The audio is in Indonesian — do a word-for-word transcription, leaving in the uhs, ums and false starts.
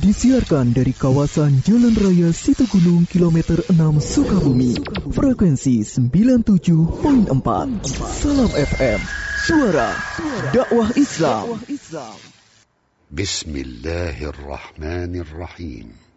Disiarkan dari kawasan Jalan Raya Situgunung kilometer enam Sukabumi. Frekuensi sembilan puluh tujuh koma empat. Salam F M, suara dakwah Islam. Bismillahirrahmanirrahim.